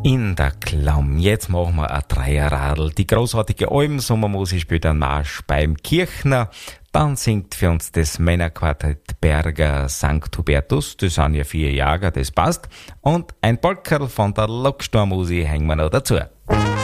In der Klamm. Jetzt machen wir ein Dreierradl. Die großartige Alben-Sommermusik spielt einen Marsch beim Kirchner. Dann singt für uns das Männerquartett Berger St. Hubertus. Das sind ja 4 Jäger, das passt. Und ein Polkerl von der Lockstormusik hängen wir noch dazu.